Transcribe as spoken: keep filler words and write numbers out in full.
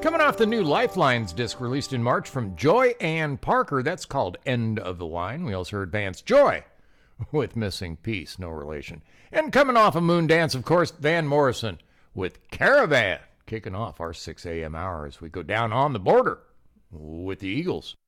Coming off the new Lifelines disc released in March from Joy Ann Parker, that's called End of the Line. We also heard Vance Joy with Missing Piece, no relation. And coming off of Moondance, of course, Van Morrison with Caravan, kicking off our six a.m. hour as we go down on the border with the Eagles.